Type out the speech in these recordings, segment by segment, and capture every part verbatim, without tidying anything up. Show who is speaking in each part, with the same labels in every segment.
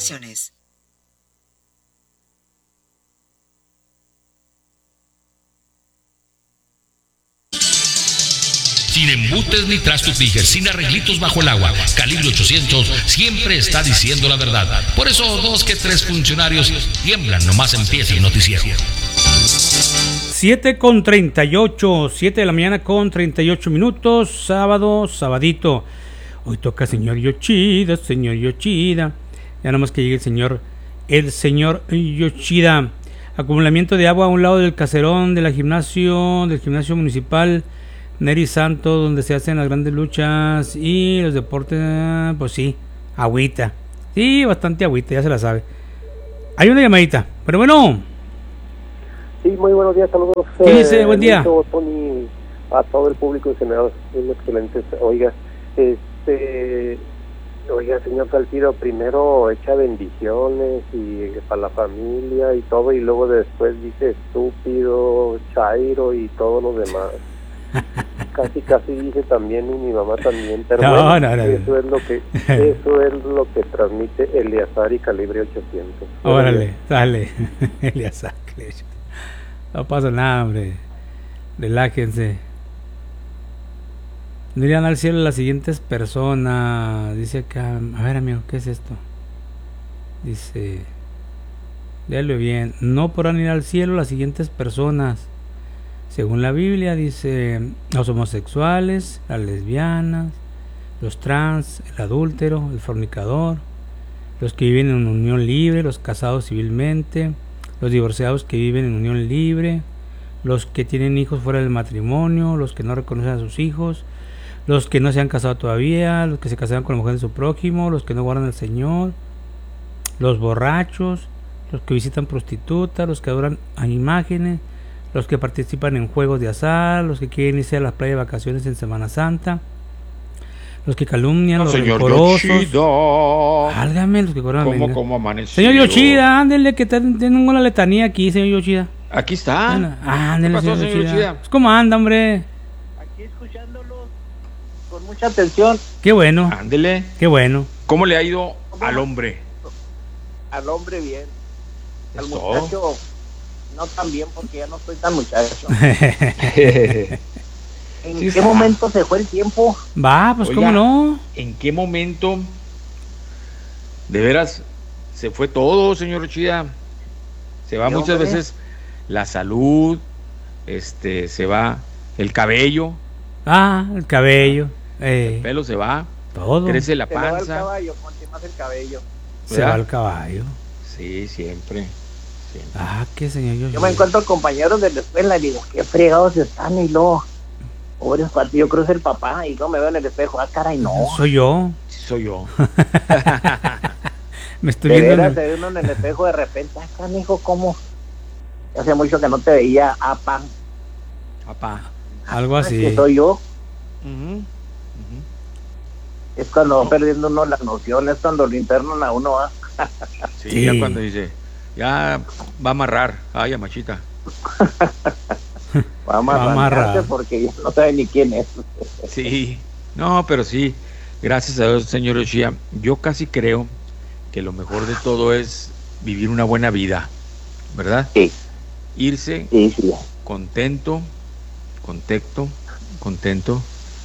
Speaker 1: condiciones.
Speaker 2: Sin embutes ni trastos Tiger, sin arreglitos bajo el agua. Calibre ochocientos siempre está diciendo la verdad. Por eso dos que tres funcionarios tiemblan nomás empieza el noticiero.
Speaker 3: siete con treinta y ocho, siete de la mañana con treinta y ocho minutos, sábado, sabadito. Hoy toca señor Yoshida, señor Yoshida. Ya nomás que llegue el señor, el señor Yoshida. Acumulamiento de agua a un lado del caserón de la gimnasio, del gimnasio municipal Neri Santo, donde se hacen las grandes luchas y los deportes, pues sí, agüita. Sí, bastante agüita, ya se la sabe. Hay una llamadita, pero bueno.
Speaker 4: Sí, muy buenos días, saludos.
Speaker 3: ¿Qué dice? Buen día.
Speaker 4: Tony, a todo el público en general, es excelente. Oiga, este, oiga, señor Salcido, primero echa bendiciones y para la familia y todo, y luego después dice estúpido, chairo y todo lo demás. Casi, casi dice también, y mi mamá también, pero
Speaker 3: no,
Speaker 4: bueno,
Speaker 3: no, no,
Speaker 4: eso
Speaker 3: no.
Speaker 4: es lo que eso es lo que transmite Eleazar y Calibre ochocientos.
Speaker 3: Órale, dale, Eleazar. No pasa nada, hombre. Relájense. No irían al cielo las siguientes personas. Dice acá, a ver, amigo, ¿qué es esto? Dice, léalo bien. No podrán ir al cielo las siguientes personas. Según la Biblia, dice, los homosexuales, las lesbianas, los trans, el adúltero, el fornicador, los que viven en unión libre, los casados civilmente, los divorciados que viven en unión libre, los que tienen hijos fuera del matrimonio, los que no reconocen a sus hijos, los que no se han casado todavía, los que se casaron con la mujer de su prójimo, los que no guardan al Señor, los borrachos, los que visitan prostitutas, los que adoran a imágenes, los que participan en juegos de azar, los que quieren irse a la playa de vacaciones en Semana Santa, los que calumnian, no, los
Speaker 5: señor
Speaker 3: rencorosos.
Speaker 5: Yoshida.
Speaker 3: Álgame, los que cobran.
Speaker 5: ¿Cómo, cómo amaneció?
Speaker 3: Señor Yoshida, ándele, que tengo una letanía aquí, señor Yoshida.
Speaker 5: Aquí está.
Speaker 3: Ándele,
Speaker 5: ¿Qué pasó,
Speaker 3: señor,
Speaker 5: señor Yoshida?
Speaker 3: Pues, ¿cómo anda, hombre?
Speaker 6: Aquí escuchándolo con mucha atención.
Speaker 3: Qué bueno.
Speaker 5: Ándele.
Speaker 3: Qué bueno.
Speaker 5: ¿Cómo le ha ido al hombre?
Speaker 6: Al hombre bien. Al
Speaker 5: Eso.
Speaker 6: muchacho no tan bien, porque ya no soy tan muchacho. ¿En
Speaker 5: Sí,
Speaker 6: qué
Speaker 5: está.
Speaker 6: momento se fue el tiempo?
Speaker 3: Va, pues
Speaker 5: Oiga,
Speaker 3: cómo no.
Speaker 5: ¿En qué momento de veras se fue todo, señor Yoshida? Se va
Speaker 6: Sí,
Speaker 5: muchas
Speaker 6: hombre.
Speaker 5: veces la salud, este, se va el cabello,
Speaker 3: Ah, el cabello. Eh,
Speaker 5: el pelo se va,
Speaker 3: todo.
Speaker 5: crece la
Speaker 6: Se le va el
Speaker 5: panza.
Speaker 6: caballo, ponte más el cabello.
Speaker 3: Se
Speaker 5: ¿verdad?
Speaker 3: va el caballo.
Speaker 5: Sí, siempre. siempre.
Speaker 3: Ah, qué señor Yoshida.
Speaker 6: Yo me encuentro compañeros de la escuela y digo, qué fregados están, y luego, pobres cuates, yo creo que es el papá, y luego me veo en el espejo, ah, caray, no.
Speaker 3: Soy yo.
Speaker 5: Sí, soy yo.
Speaker 3: Me estoy
Speaker 6: De
Speaker 3: viendo. en
Speaker 6: veras,
Speaker 3: el-
Speaker 6: se ve uno en el espejo de repente, ah, canijo, ¿cómo? Hace mucho que no te veía, apa.
Speaker 5: Papá.
Speaker 3: Algo
Speaker 6: Es
Speaker 3: así.
Speaker 6: que soy yo.
Speaker 5: Ujú, ujú.
Speaker 6: Es cuando va perdiendo uno las nociones, cuando lo internan a uno, ¿ah?
Speaker 5: Sí,
Speaker 3: Sí.
Speaker 5: ya cuando dice, ya va a amarrar. Ay, a machita.
Speaker 6: Va a
Speaker 3: amarrarse
Speaker 6: amarrarse porque ya no sabe ni quién es.
Speaker 5: Sí. No, pero sí. Gracias a Dios, señor Yoshida. Yo casi creo que lo mejor de todo es vivir una buena vida, ¿verdad?
Speaker 6: Sí,
Speaker 5: Irse
Speaker 6: sí, sí.
Speaker 5: contento, contento, contento.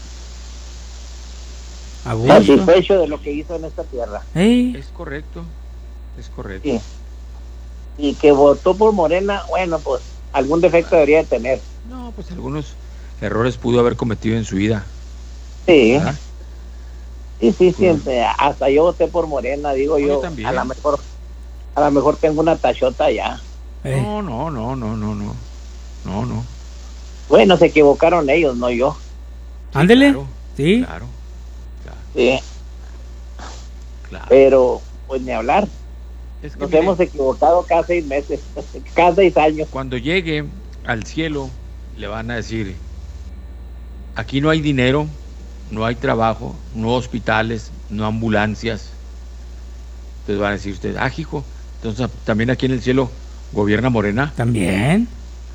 Speaker 3: A gusto.
Speaker 6: Satisfecho de lo que hizo en esta tierra.
Speaker 3: Ey,
Speaker 5: Es correcto, es correcto.
Speaker 6: Sí. Y que votó por Morena, bueno, pues algún defecto debería de tener.
Speaker 5: No, pues algunos errores pudo haber cometido en su vida,
Speaker 6: Sí,
Speaker 5: ¿verdad?
Speaker 6: sí, sí, sí. Hasta yo voté por Morena, digo
Speaker 5: No, yo
Speaker 6: yo.
Speaker 5: también.
Speaker 6: A lo mejor, a lo mejor tengo una tachota ya.
Speaker 3: ey.
Speaker 5: No, no, no, no, no, no. No, no.
Speaker 6: Bueno, se equivocaron ellos, no yo.
Speaker 3: Ándele.
Speaker 5: Claro,
Speaker 3: Sí.
Speaker 5: claro, claro,
Speaker 6: Sí,
Speaker 5: claro.
Speaker 6: pero pues ni hablar.
Speaker 5: Es que
Speaker 6: Nos
Speaker 5: mire,
Speaker 6: hemos equivocado cada seis meses, cada seis años.
Speaker 5: cuando llegue al cielo, le van a decir, aquí no hay dinero, no hay trabajo, no hospitales, no ambulancias. Entonces van a decir ustedes, ah, hijo, entonces también aquí en el cielo gobierna Morena,
Speaker 3: También.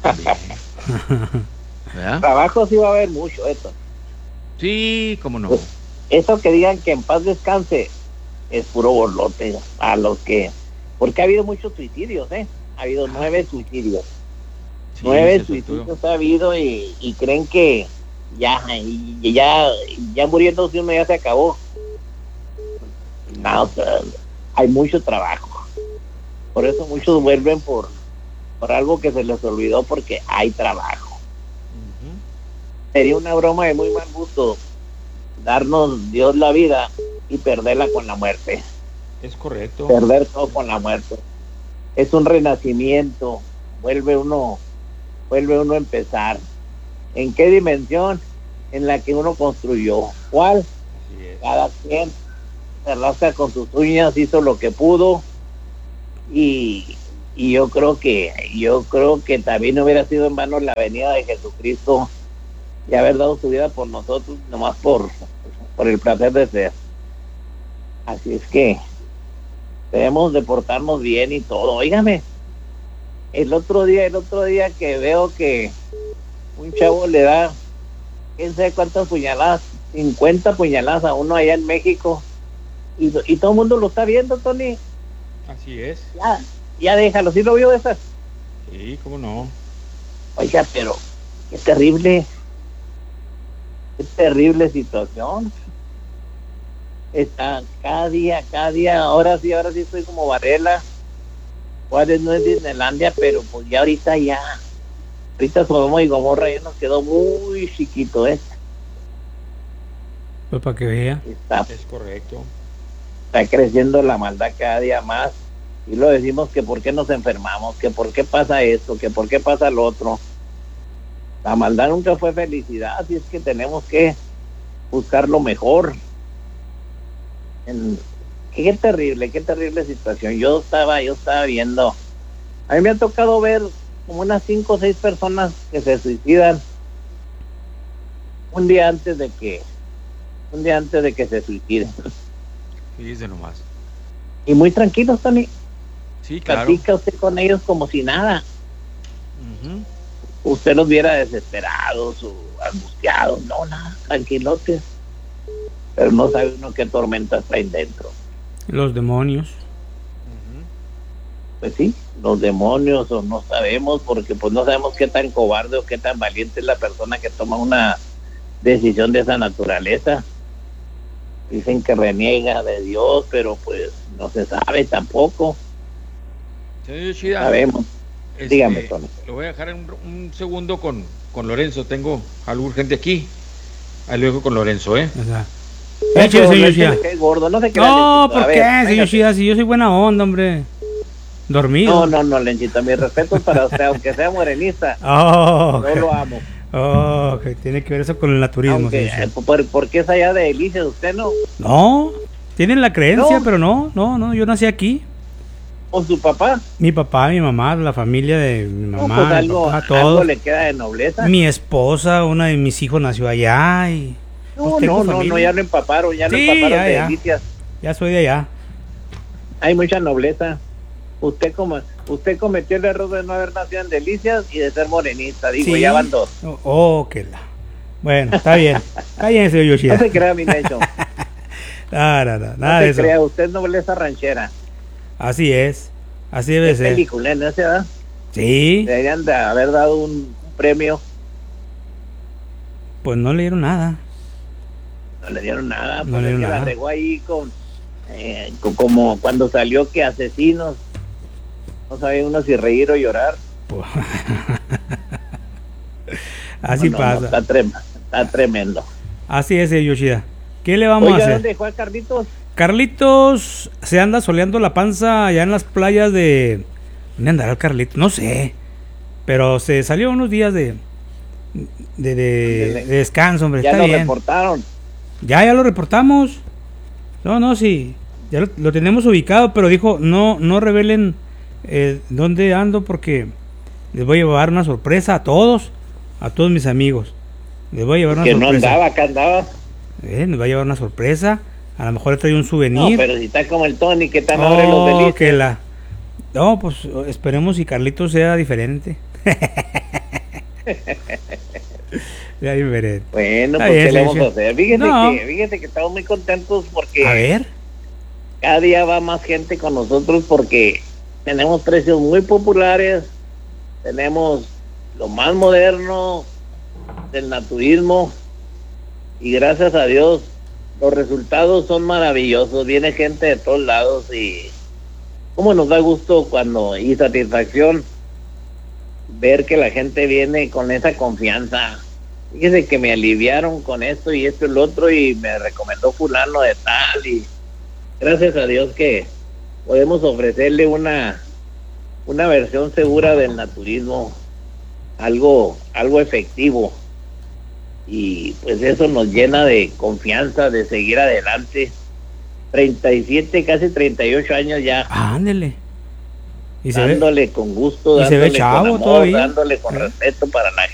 Speaker 5: ¿verdad?
Speaker 6: Trabajo sí va a haber mucho, eso.
Speaker 5: Sí, cómo no.
Speaker 6: Eso que digan que en paz descanse, es puro borlote a los que, porque ha habido muchos suicidios, ¿eh? Ha habido nueve suicidios.
Speaker 5: Sí,
Speaker 6: nueve
Speaker 5: se
Speaker 6: suicidios
Speaker 5: soltó.
Speaker 6: ha habido y, y creen que ya, y ya, ya muriéndose uno ya se acabó. No, o sea, hay mucho trabajo. Por eso muchos vuelven por, por algo que se les olvidó, porque hay trabajo.
Speaker 5: Ujú.
Speaker 6: Sería una broma de muy mal gusto darnos Dios la vida y perderla con la muerte.
Speaker 5: Es correcto.
Speaker 6: Perder todo con la muerte. Es un renacimiento. Vuelve uno, vuelve uno a empezar. ¿En qué dimensión? En la que uno construyó. ¿Cuál?
Speaker 5: Así es.
Speaker 6: Cada quien se rasca con sus uñas, hizo lo que pudo, y, y yo creo que yo creo que también hubiera sido en vano la venida de Jesucristo y haber dado su vida por nosotros, nomás por, por el placer de ser. Así es que debemos de portarnos bien y todo. Óigame, el otro día, el otro día que veo que un chavo le da, quién sabe cuántas puñaladas, cincuenta puñaladas a uno allá en México, y, y todo el mundo lo está viendo, Tony.
Speaker 5: Así es.
Speaker 6: Ya, ya déjalo, ¿sí lo vio esas?
Speaker 5: Sí, cómo no.
Speaker 6: Oiga, pero qué terrible, qué terrible situación. Está cada día, cada día, ahora sí, ahora sí estoy como Varela. Juárez no es Disneylandia, pero pues ya ahorita ya, ahorita Sodoma y Gomorra ya nos quedó muy chiquito, ¿eh?
Speaker 3: Pues para que vea.
Speaker 6: Está,
Speaker 5: Es correcto.
Speaker 6: está creciendo la maldad cada día más, y lo decimos que por qué nos enfermamos, que por qué pasa esto, que por qué pasa lo otro. La maldad nunca fue felicidad, así es que tenemos que buscar lo mejor. En, qué terrible, qué terrible situación. Yo estaba, yo estaba viendo, a mí me ha tocado ver como unas cinco o seis personas que se suicidan un día antes de que, un día antes de que se suiciden.
Speaker 5: Fíjese nomás.
Speaker 6: Y muy tranquilos también.
Speaker 5: Sí, claro.
Speaker 6: Platica usted con ellos como si nada.
Speaker 5: Ujú.
Speaker 6: Usted los viera desesperados o angustiados. No, nada, tranquilotes. Pero no sabe uno qué tormenta está ahí dentro.
Speaker 3: Los demonios.
Speaker 5: Ujú.
Speaker 6: Pues sí, los demonios, o no sabemos, porque pues no sabemos qué tan cobarde o qué tan valiente es la persona que toma una decisión de esa naturaleza. Dicen que reniega de Dios, pero pues no se sabe tampoco.
Speaker 5: Señor Yoshida,
Speaker 6: Sabemos.
Speaker 5: este,
Speaker 6: Dígame, Tony.
Speaker 5: lo voy a dejar un, un segundo con, con Lorenzo. Tengo algo urgente aquí. Ahí lo dejo con Lorenzo, ¿eh?
Speaker 3: O sea.
Speaker 6: Eso,
Speaker 3: Échale, señor
Speaker 6: Lorenzo,
Speaker 3: Yoshida.
Speaker 6: le cae gordo, no se crea,
Speaker 3: No,
Speaker 6: Lenchito. A
Speaker 3: ¿por
Speaker 6: ver,
Speaker 3: qué,
Speaker 6: venga.
Speaker 3: señor Yoshida? Si yo soy buena onda, hombre. Dormido.
Speaker 6: No, no, no, Lenchito, mi respeto para usted, aunque sea morenista,
Speaker 3: Oh,
Speaker 6: yo lo amo.
Speaker 3: oh, que tiene que ver eso con el naturismo,
Speaker 6: Aunque,
Speaker 3: señor
Speaker 6: eh,
Speaker 3: Yoshida.
Speaker 6: por, porque es allá de Delicias, usted no,
Speaker 3: No, tienen la creencia,
Speaker 6: No.
Speaker 3: pero no, no, no, yo nací aquí.
Speaker 6: con su papá.
Speaker 3: Mi papá, mi mamá, la familia de mi
Speaker 6: No,
Speaker 3: mamá,
Speaker 6: pues
Speaker 3: mi
Speaker 6: algo,
Speaker 3: papá,
Speaker 6: algo
Speaker 3: todos.
Speaker 6: le queda de nobleza.
Speaker 3: Mi esposa, una de mis hijos nació allá y
Speaker 6: No,
Speaker 3: pues tengo
Speaker 6: no, no,
Speaker 3: familia.
Speaker 6: no, ya lo empaparon, ya lo
Speaker 3: Sí,
Speaker 6: empaparon
Speaker 3: ya,
Speaker 6: de
Speaker 3: ya.
Speaker 6: Delicias.
Speaker 3: Ya soy de allá.
Speaker 6: Hay mucha nobleza. Usted como usted cometió el error de no haber nacido en Delicias y de ser morenista, digo,
Speaker 3: Sí.
Speaker 6: ya van dos.
Speaker 3: Oh, oh, que la. Bueno, está bien. Está bien, señor Yoshida.
Speaker 6: No se crea, mi Necho.
Speaker 3: No, no, no,
Speaker 6: No
Speaker 3: nada de
Speaker 6: se
Speaker 3: eso.
Speaker 6: crea, usted es nobleza ranchera.
Speaker 3: Así es. Así debe
Speaker 6: Es
Speaker 3: ser.
Speaker 6: película, ¿no se da?
Speaker 3: Sí,
Speaker 6: Deberían de haber dado un, un premio.
Speaker 3: pues no le dieron nada.
Speaker 6: No le dieron nada,
Speaker 3: No
Speaker 6: pues
Speaker 3: le
Speaker 6: es
Speaker 3: dieron
Speaker 6: que la
Speaker 3: nada.
Speaker 6: regó ahí con, eh, co- como cuando salió que asesinos, no sabía uno si reír o llorar.
Speaker 3: Pues, así
Speaker 6: No, no,
Speaker 3: pasa.
Speaker 6: no, está, trem- está tremendo.
Speaker 3: Así es, señor Yoshida. ¿Qué le vamos a
Speaker 6: Oiga,
Speaker 3: hacer?
Speaker 6: ¿dónde dejó a Carlitos?
Speaker 3: Carlitos se anda soleando la panza allá en las playas de... ¿Dónde andará el Carlitos? No sé. Pero se salió unos días de... De, de, de descanso, hombre.
Speaker 6: Ya
Speaker 3: Está
Speaker 6: lo
Speaker 3: bien.
Speaker 6: reportaron.
Speaker 3: Ya, ya lo reportamos. No, no, sí. Ya lo, lo tenemos ubicado, pero dijo, no, no revelen eh, dónde ando porque les voy a llevar una sorpresa a todos, a todos mis amigos. Les voy a llevar una
Speaker 6: Que no
Speaker 3: sorpresa.
Speaker 6: andaba, acá andaba.
Speaker 3: Eh, les voy a llevar una sorpresa. A lo mejor le trae un
Speaker 6: No,
Speaker 3: souvenir.
Speaker 6: pero si está como el Tony, que tan abre los
Speaker 3: Oh,
Speaker 6: delicias.
Speaker 3: que la... No, pues esperemos si Carlitos sea diferente. Sea diferente.
Speaker 6: Bueno,
Speaker 3: Está
Speaker 6: pues
Speaker 3: bien,
Speaker 6: ¿qué le
Speaker 3: sí,
Speaker 6: vamos
Speaker 3: sí.
Speaker 6: a hacer? Fíjese,
Speaker 3: No.
Speaker 6: que, fíjese que estamos muy contentos porque
Speaker 3: A ver.
Speaker 6: cada día va más gente con nosotros porque tenemos precios muy populares, tenemos lo más moderno del naturismo y gracias a Dios los resultados son maravillosos. Viene gente de todos lados y cómo nos da gusto cuando y satisfacción ver que la gente viene con esa confianza. Fíjese que me aliviaron con esto y esto y lo otro y me recomendó fulano de tal y gracias a Dios que podemos ofrecerle una una versión segura del naturismo, algo algo efectivo y pues eso nos llena de confianza de seguir adelante. treinta y siete, casi treinta y ocho años ya.
Speaker 3: Ándele. Y se
Speaker 6: dándole
Speaker 3: ve,
Speaker 6: con gusto,
Speaker 3: y se
Speaker 6: dándole
Speaker 3: ve chavo
Speaker 6: con amor,
Speaker 3: todavía.
Speaker 6: dándole con
Speaker 3: ¿Eh?
Speaker 6: respeto para la